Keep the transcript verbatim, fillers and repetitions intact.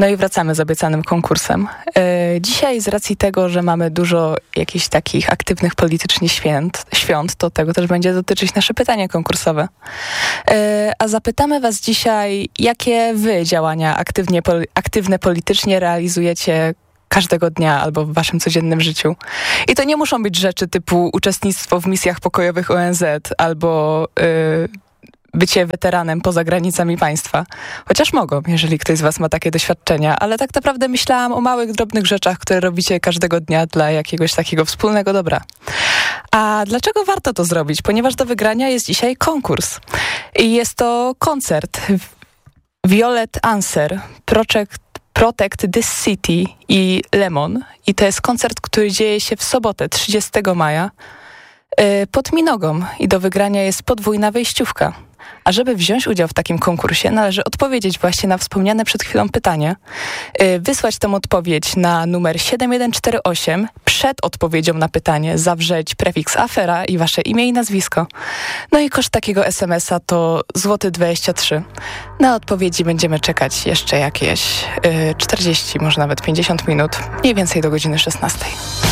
No i wracamy z obiecanym konkursem. Yy, dzisiaj z racji tego, że mamy dużo jakichś takich aktywnych politycznie świąt, świąt, to tego też będzie dotyczyć nasze pytanie konkursowe. Yy, a zapytamy was dzisiaj, jakie wy działania aktywnie, pol- aktywne politycznie realizujecie każdego dnia albo w waszym codziennym życiu. I to nie muszą być rzeczy typu uczestnictwo w misjach pokojowych O N Z albo yy, bycie weteranem poza granicami państwa. Chociaż mogą, jeżeli ktoś z was ma takie doświadczenia, ale tak naprawdę myślałam o małych, drobnych rzeczach, które robicie każdego dnia dla jakiegoś takiego wspólnego dobra. A dlaczego warto to zrobić? Ponieważ do wygrania jest dzisiaj konkurs. I jest to koncert Violet Answer, Project Protect This City i Lemon. I to jest koncert, który dzieje się w sobotę, trzydziestego maja, pod Minogą. I do wygrania jest podwójna wejściówka. A żeby wziąć udział w takim konkursie, należy odpowiedzieć właśnie na wspomniane przed chwilą pytanie, wysłać tę odpowiedź na numer siedem jeden cztery osiem, przed odpowiedzią na pytanie zawrzeć prefiks afera i wasze imię i nazwisko. No i koszt takiego es em es a to złoty dwadzieścia trzy. Na odpowiedzi będziemy czekać jeszcze jakieś yy, czterdzieści, może nawet pięćdziesiąt minut, mniej więcej do godziny szesnastej.